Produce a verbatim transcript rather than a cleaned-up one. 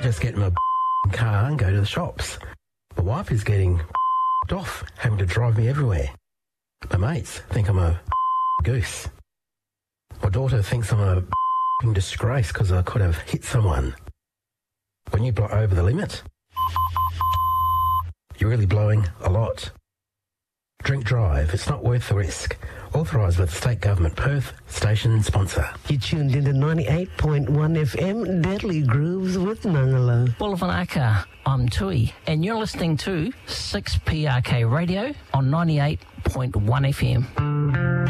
just get in my car and go to the shops. My wife is getting off, having to drive me everywhere. My mates think I'm a goose. My daughter thinks I'm a disgrace because I could have hit someone. When you blow over the limit, you're really blowing a lot. Drink drive, it's not worth the risk. Authorised by the State Government, Perth station sponsor. You tuned into ninety-eight point one F M, Deadly Grooves with Nangala. Bulavanaka, I'm Tui, and you're listening to six P R K Radio on ninety-eight point one F M.